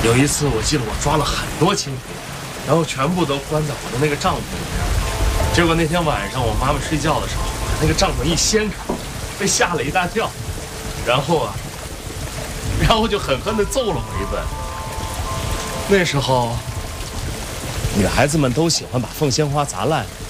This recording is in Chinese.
有一次我记得我抓了很多蜻蜓，然后全部都关在我的那个帐篷里面。结果那天晚上我妈妈睡觉的时候，把那个帐篷一掀开，被吓了一大跳，然后就狠狠地揍了我一顿。那时候，女孩子们都喜欢把凤仙花砸烂。